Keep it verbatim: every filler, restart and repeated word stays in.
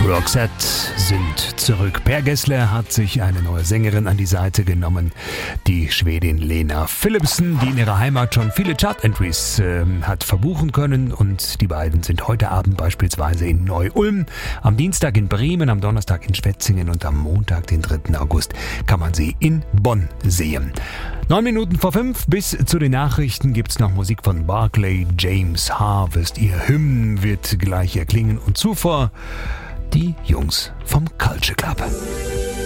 Roxette sind zurück. Per Gessle hat sich eine neue Sängerin an die Seite genommen, die Schwedin Lena Philipsson, die in ihrer Heimat schon viele Chart-Entries äh, hat verbuchen können. Und die beiden sind heute Abend beispielsweise in Neu-Ulm, am Dienstag in Bremen, am Donnerstag in Schwetzingen und am Montag, den dritten August, kann man sie in Bonn sehen. Neun Minuten vor fünf, bis zu den Nachrichten gibt's noch Musik von Barclay James Harvest. Ihr Hymn wird gleich erklingen und zuvor die Jungs vom Culture Club.